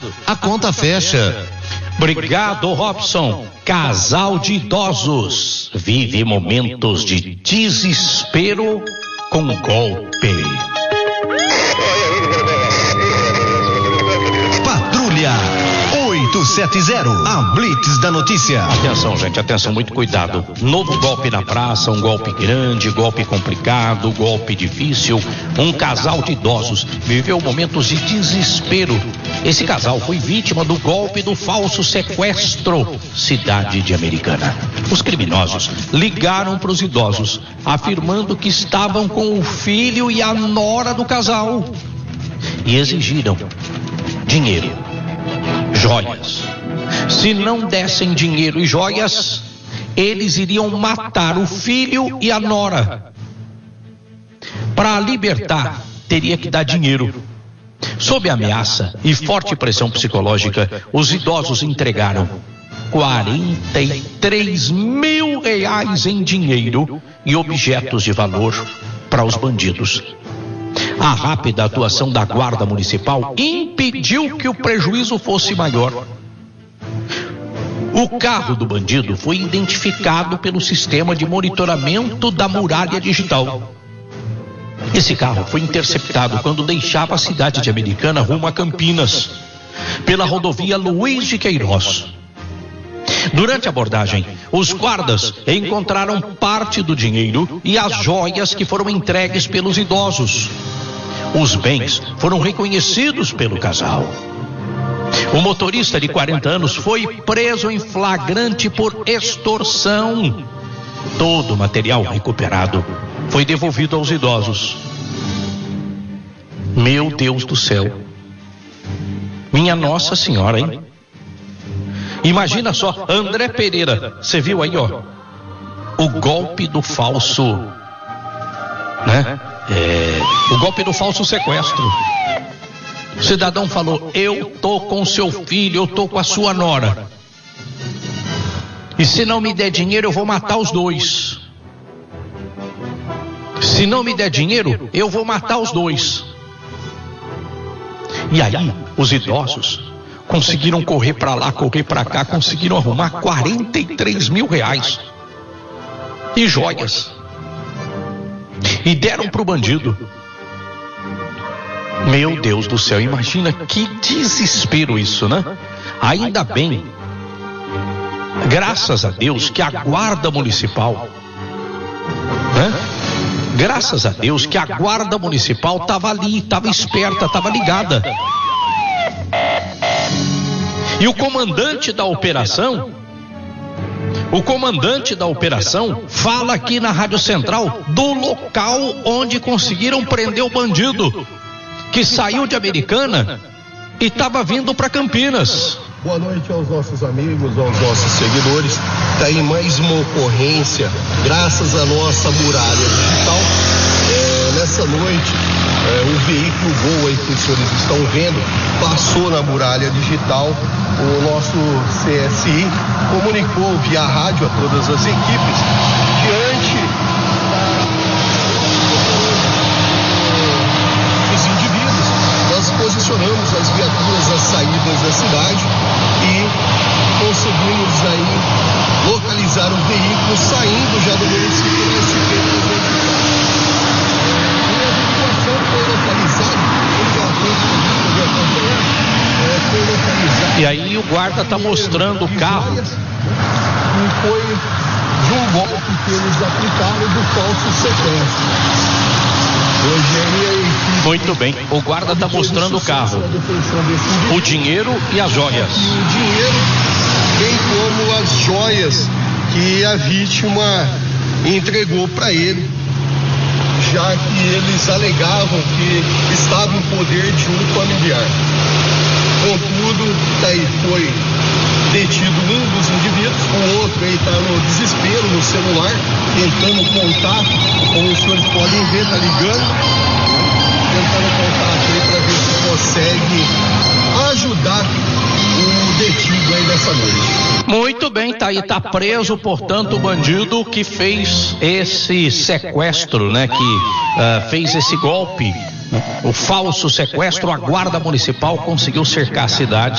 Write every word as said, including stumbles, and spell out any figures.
a conta fecha. Obrigado, Robson. Casal de idosos vive momentos de desespero com golpe. Patrulha oito sete zero, a Blitz da notícia. Atenção, gente, atenção, muito cuidado. Novo golpe na praça, um golpe grande, golpe complicado, golpe difícil. Um casal de idosos viveu momentos de desespero. Esse casal foi vítima do golpe do falso sequestro, cidade de Americana. Os criminosos ligaram para os idosos, afirmando que estavam com o filho e a nora do casal e exigiram dinheiro, joias. Se não dessem dinheiro e joias, eles iriam matar o filho e a nora. Para libertar, teria que dar dinheiro. Sob ameaça e forte pressão psicológica, os idosos entregaram quarenta e três mil reais em dinheiro e objetos de valor para os bandidos. A rápida atuação da Guarda Municipal impediu que o prejuízo fosse maior. O carro do bandido foi identificado pelo sistema de monitoramento da muralha digital. Esse carro foi interceptado quando deixava a cidade de Americana rumo a Campinas, pela rodovia Luiz de Queiroz. Durante a abordagem, os guardas encontraram parte do dinheiro e as joias que foram entregues pelos idosos. Os bens foram reconhecidos pelo casal. O motorista de quarenta anos foi preso em flagrante por extorsão. Todo o material recuperado foi devolvido aos idosos. Meu Deus do céu. Minha Nossa Senhora, hein? Imagina só, André Pereira, você viu aí, ó, o golpe do falso, né? É, o golpe do falso sequestro. O cidadão falou: eu tô com seu filho, eu tô com a sua nora. E se não me der dinheiro, eu vou matar os dois. Se não me der dinheiro, eu vou matar os dois. E aí, os idosos conseguiram correr para lá, correr para cá, conseguiram arrumar quarenta e três mil reais e joias e deram pro bandido. Meu Deus do céu, imagina que desespero isso, né? Ainda bem, graças a Deus, que a Guarda Municipal, né? Graças a Deus que a Guarda Municipal estava ali, estava esperta, estava ligada. E o comandante da operação, o comandante da operação fala aqui na Rádio Central do local onde conseguiram prender o bandido, que saiu de Americana e estava vindo para Campinas. Boa noite aos nossos amigos, aos nossos seguidores. Está aí mais uma ocorrência, graças à nossa muralha digital. É, nessa noite, é, o veículo Gol aí que os senhores estão vendo passou na muralha digital. O nosso C S I comunicou via rádio a todas as equipes diante dos indivíduos. Nós posicionamos as viaturas às saídas da cidade e conseguimos aí localizar o veículo saindo já do município do S P trezentos e quatro. A averiguação foi localizada, foi localizada. E aí o guarda está mostrando o carro. E foi de um golpe que eles aplicaram do falso sequestro. Muito bem, o guarda está mostrando o carro, o dinheiro e as joias. E o dinheiro, bem como as joias que a vítima entregou para ele, já que eles alegavam que estava em poder de um familiar. Contudo, daí foi detido um dos indivíduos, o outro aí está no desespero no celular, tentando contato, como os senhores podem ver, está ligando, tentando contato aí para ver se consegue ajudar o detido aí dessa noite. Muito bem, tá aí, tá preso, portanto, o bandido que fez esse sequestro, né, que uh, fez esse golpe, o falso sequestro. A Guarda Municipal conseguiu cercar a cidade.